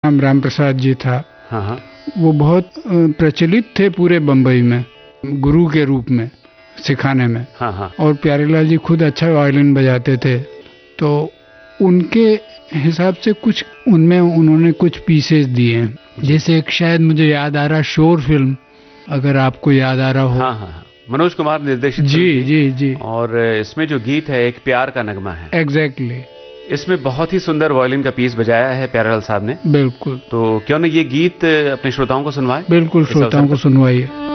नाम राम प्रसाद जी था। हाँ हाँ। वो बहुत प्रचलित थे पूरे बम्बई में, गुरु के रूप में सिखाने में। हाँ हाँ। और प्यारेलाल जी खुद अच्छा वायलिन बजाते थे, तो उनके हिसाब से कुछ उनमें उन्होंने कुछ पीसेस दिए हैं। जैसे एक शायद मुझे याद आ रहा, शोर फिल्म, अगर आपको याद आ रहा हो। हाँ हाँ, मनोज कुमार निर्देशित जी जी जी। और इसमें जो गीत है एक प्यार का नगमा है। एग्जैक्टली। इसमें बहुत ही सुंदर वायलिन का पीस बजाया है प्यारेलाल साहब ने। बिल्कुल। तो क्यों न ये गीत अपने श्रोताओं को सुनवाएं। बिल्कुल, श्रोताओं को सुनवाइए।